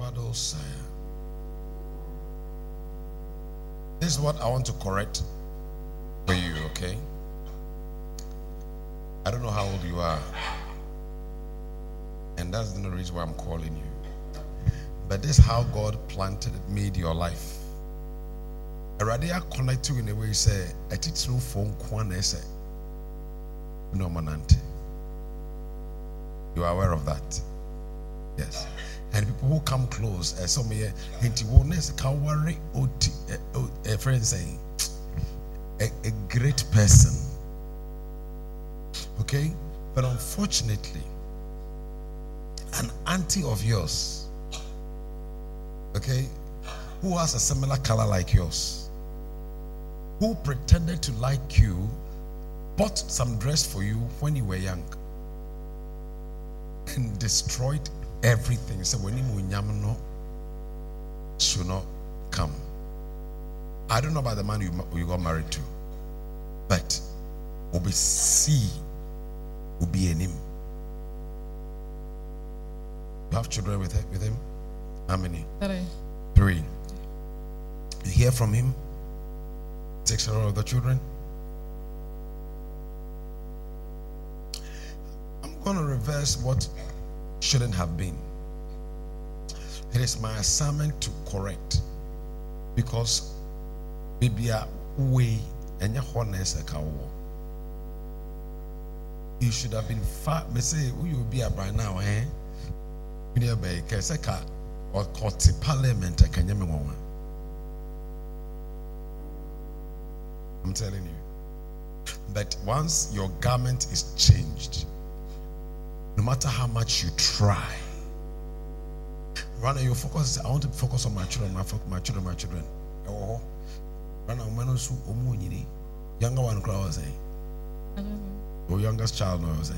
This is what I want to correct for you, okay? I don't know how old you are, and that's the reason why I'm calling you. But this is how God planted it, made your life. Already I connect you in a way you say, I teach no phone kwane say, no manante. You are aware of that? Yes. And people who come close, some here, hinti woness kawari oti, a friend saying, a great person. Okay? But unfortunately, an auntie of yours, okay, who has a similar color like yours, who pretended to like you, bought some dress for you when you were young, and destroyed everything. So when you should not come. I don't know about the man you got married to, but Obi C will be in him. You have children with him? How many? 3. You hear from him? Takes care of the children? I'm going to reverse what shouldn't have been. It is my assignment to correct, because maybe a way and your honest you should have been far. Me say who you be by now, eh? You be keseka or court parliament. I'm telling you. But once your garment is changed, no matter how much you try, rather you focus. I want to focus on my children, my children. Oh, rather younger one crowd saying, your youngest child knows saying,